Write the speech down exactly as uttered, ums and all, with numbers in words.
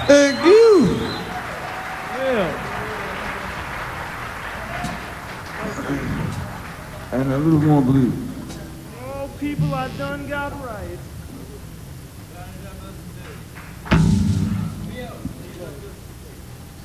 Thank you. Yeah. And I really want to believe. All people I done got right.